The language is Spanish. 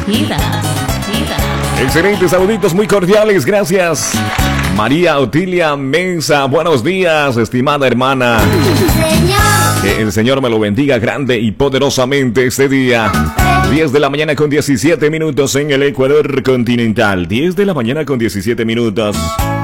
Excelentes saluditos muy cordiales, gracias. María Otilia Mensa, buenos días, estimada hermana. Que el Señor me lo bendiga grande y poderosamente este día. 10 de la mañana con 17 minutos en el Ecuador continental. 10 de la mañana con 17 minutos.